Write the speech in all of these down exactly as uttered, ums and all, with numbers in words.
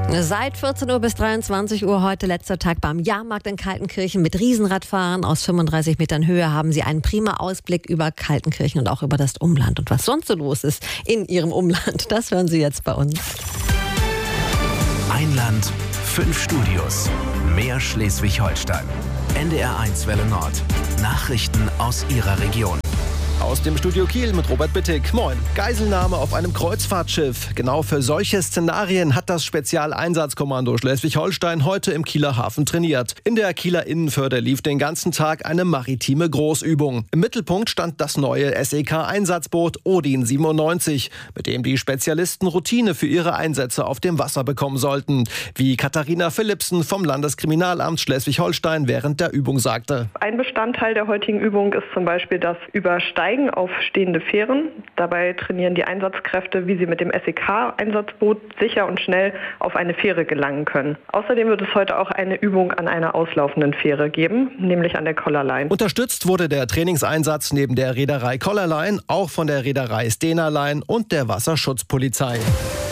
Seit vierzehn Uhr bis dreiundzwanzig Uhr heute letzter Tag beim Jahrmarkt in Kaltenkirchen mit Riesenradfahren. Aus fünfunddreißig Metern Höhe haben Sie einen prima Ausblick über Kaltenkirchen und auch über das Umland. Und was sonst so los ist in Ihrem Umland, das hören Sie jetzt bei uns. Ein Land, fünf Studios, mehr Schleswig-Holstein. N D R eins Welle Nord. Nachrichten aus Ihrer Region. Aus dem Studio Kiel mit Robert Bittig. Moin. Geiselnahme auf einem Kreuzfahrtschiff. Genau für solche Szenarien hat das Spezialeinsatzkommando Schleswig-Holstein heute im Kieler Hafen trainiert. In der Kieler Innenförde lief den ganzen Tag eine maritime Großübung. Im Mittelpunkt stand das neue S E K-Einsatzboot Odin siebenundneunzig, mit dem die Spezialisten Routine für ihre Einsätze auf dem Wasser bekommen sollten. Wie Katharina Philipsen vom Landeskriminalamt Schleswig-Holstein während der Übung sagte. Ein Bestandteil der heutigen Übung ist zum Beispiel das Übersteigen auf stehende Fähren. Dabei trainieren die Einsatzkräfte, wie sie mit dem S E K-Einsatzboot sicher und schnell auf eine Fähre gelangen können. Außerdem wird es heute auch eine Übung an einer auslaufenden Fähre geben, nämlich an der Collarline. Unterstützt wurde der Trainingseinsatz neben der Reederei Collarline auch von der Reederei Stena Line und der Wasserschutzpolizei.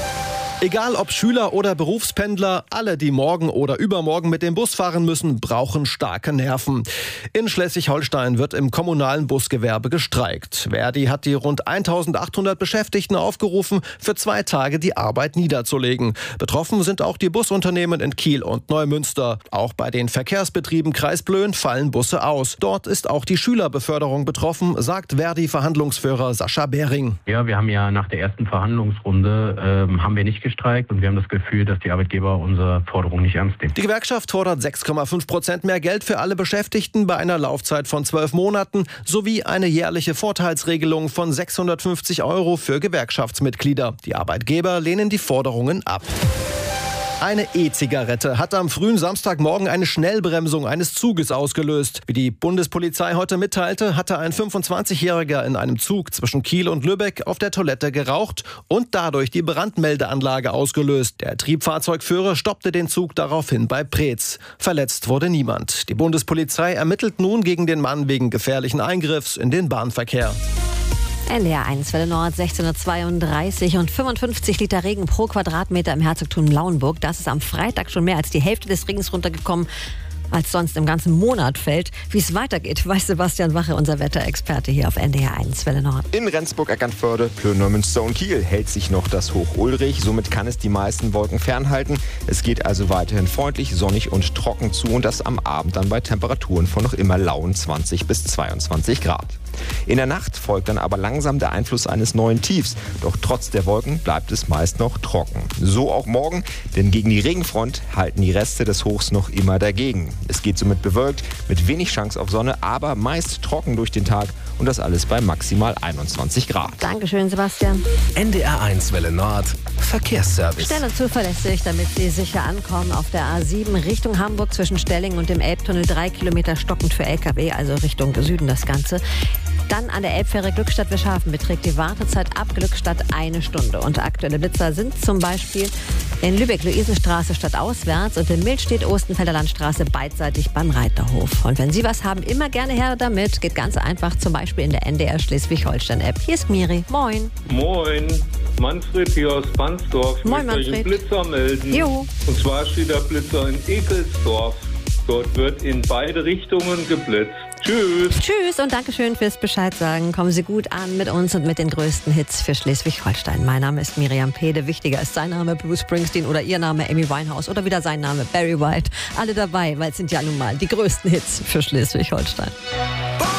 Egal ob Schüler oder Berufspendler, alle, die morgen oder übermorgen mit dem Bus fahren müssen, brauchen starke Nerven. In Schleswig-Holstein wird im kommunalen Busgewerbe gestreikt. Verdi hat die rund eintausendachthundert Beschäftigten aufgerufen, für zwei Tage die Arbeit niederzulegen. Betroffen sind auch die Busunternehmen in Kiel und Neumünster. Auch bei den Verkehrsbetrieben Kreis Blöen fallen Busse aus. Dort ist auch die Schülerbeförderung betroffen, sagt Verdi-Verhandlungsführer Sascha Behring. Ja, wir haben ja nach der ersten Verhandlungsrunde ähm, haben wir nicht gestreikt und wir haben das Gefühl, dass die Arbeitgeber unsere Forderung nicht ernst nehmen. Die Gewerkschaft fordert sechs Komma fünf Prozent mehr Geld für alle Beschäftigten bei einer Laufzeit von zwölf Monaten sowie eine jährliche Vorteilsregelung von sechshundertfünfzig Euro für Gewerkschaftsmitglieder. Die Arbeitgeber lehnen die Forderungen ab. Eine E-Zigarette hat am frühen Samstagmorgen eine Schnellbremsung eines Zuges ausgelöst. Wie die Bundespolizei heute mitteilte, hatte ein fünfundzwanzigjähriger in einem Zug zwischen Kiel und Lübeck auf der Toilette geraucht und dadurch die Brandmeldeanlage ausgelöst. Der Triebfahrzeugführer stoppte den Zug daraufhin bei Preetz. Verletzt wurde niemand. Die Bundespolizei ermittelt nun gegen den Mann wegen gefährlichen Eingriffs in den Bahnverkehr. N D R eins Welle Nord, sechzehn Uhr zweiunddreißig und fünfundfünfzig Liter Regen pro Quadratmeter im Herzogtum Lauenburg. Das ist am Freitag schon mehr als die Hälfte des Regens runtergekommen, als sonst im ganzen Monat fällt. Wie es weitergeht, weiß Sebastian Wache, unser Wetterexperte hier auf N D R eins Welle Nord. In Rendsburg, Eckernförde, Plön, Neumünster und Kiel hält sich noch das Hoch Ulrich. Somit kann es die meisten Wolken fernhalten. Es geht also weiterhin freundlich, sonnig und trocken zu und das am Abend dann bei Temperaturen von noch immer lauen zwanzig bis zweiundzwanzig Grad. In der Nacht folgt dann aber langsam der Einfluss eines neuen Tiefs. Doch trotz der Wolken bleibt es meist noch trocken. So auch morgen, denn gegen die Regenfront halten die Reste des Hochs noch immer dagegen. Es geht somit bewölkt, mit wenig Chance auf Sonne, aber meist trocken durch den Tag und das alles bei maximal einundzwanzig Grad. Dankeschön, Sebastian. N D R eins Welle Nord. Verkehrsservice. Schnell und zuverlässig, damit Sie sicher ankommen auf der A sieben Richtung Hamburg zwischen Stelling und dem Elbtunnel. Drei Kilometer stockend für L K W, also Richtung Süden das Ganze. Dann an der Elbfähre Glückstadt-Wischhafen beträgt die Wartezeit ab Glückstadt eine Stunde. Und aktuelle Blitzer sind zum Beispiel in Lübeck-Luisenstraße stadtauswärts und in Milstedt-Ostenfelder Landstraße beidseitig beim Reiterhof. Und wenn Sie was haben, immer gerne her damit. Geht ganz einfach, zum Beispiel in der N D R Schleswig-Holstein-App. Hier ist Miri. Moin. Moin. Manfred hier aus Bansdorf. Ich Moin, möchte euch einen Manfred. Blitzer melden. Jo. Und zwar steht der Blitzer in Ekelsdorf. Dort wird in beide Richtungen geblitzt. Tschüss. Tschüss und Dankeschön fürs Bescheid sagen. Kommen Sie gut an mit uns und mit den größten Hits für Schleswig-Holstein. Mein Name ist Miriam Pede. Wichtiger ist sein Name Bruce Springsteen oder Ihr Name Amy Winehouse oder wieder sein Name Barry White. Alle dabei, weil es sind ja nun mal die größten Hits für Schleswig-Holstein.